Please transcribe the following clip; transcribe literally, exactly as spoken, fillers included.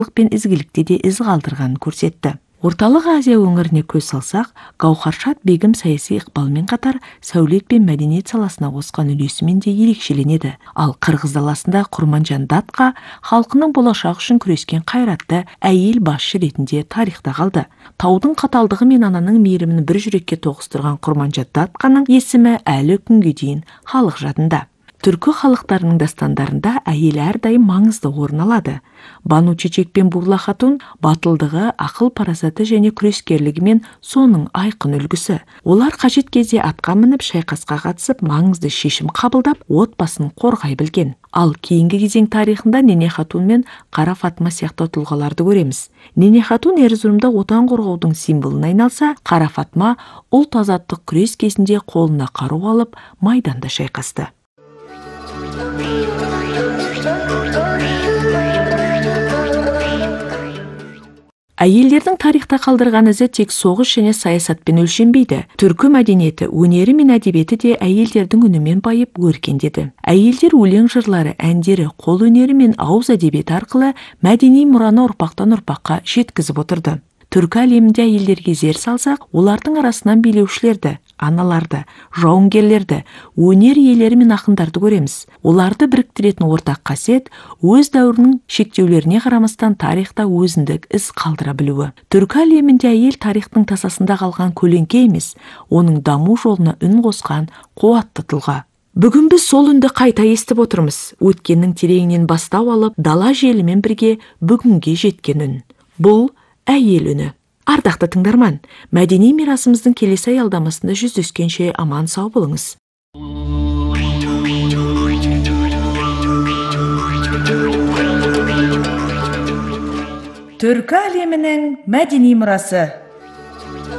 пен ізгілікте де із қалдырғанын көрсетті. Орталық Азия өңіріне көз салсақ, Гаухаршад бегім саяси ықпалмен қатар сәулет пен мәдениет саласына қосқан үлесімен де ерекшеленеді. Ал Қырғыз даласында Құрманжан Датқа халқының болашақ үшін күрескен қайратты әйел басшы ретінде тарихта қалды. Таудың қаталдығы мен ананың мейірімін бір жүрекке тоғыстырған Құрманжан Датқаның есімі әлі күнге дейін халық жадында. Түркі халықтарының дастандарында әйел әрдайым маңызды орын алады. Бану Чечек пен Бурла Хатун батылдығы, ақыл парасаты және күрескерлігімен соның айқын үлгісі. Олар қажет кезде атқа мініп, шайқасқа қатысып, маңызды шешім қабылдап, отбасын қорғай білген. Ал кейінгі кезең тарихында Нене Хатун мен Қара Фатма сияқты тұлғаларды көреміз. Нене Хатун Эрзурумда отан қорғаудың символына айналса, Қара Фатма ұлт азаттық күрес кезінде қолына қару алып, майданда шайқасты. Әйелдердің тарихта қалдырған ізі тек соғыс және саясатпен өлшенбейді. Түркі мәдениеті, өнері мен әдебиеті де әйелдердің үнімен байып өркендеді. Әйелдер өлең жырлары, әндері, қол өнері мен ауыз әдебиеті арқылы мәдени мұраны ұрпақтан ұрпаққа жеткізіп отырды. Түркі әлемінде әйелдерге зер салсақ, олардың арасынан билеушілерді, аналарды, жауынгерлерді, өнер иелері мен ақындарды көреміз. Оларды біріктіретін ортақ қасиет өз дәуірінің шектеулеріне қарамастан тарихта өзіндік із қалдыра білуі. Түркі әлемінде әйел тарихтың тасасында қалған көлеңке емес, оның даму жолына үн қосқан қуатты тұлға. Бүгін біз сол үнді қайта естіп отырмыз. Өткеннің тереңінен бастау алып, дала желімен бірге бүгінге жеткен үн. Бұл әйел үні. Ардақты тыңдарман, мәдени мирасымыздың келесі аялдамасында жүздескенше аман сау болыңыз. Түркі әлемінің мәдени мұрасы.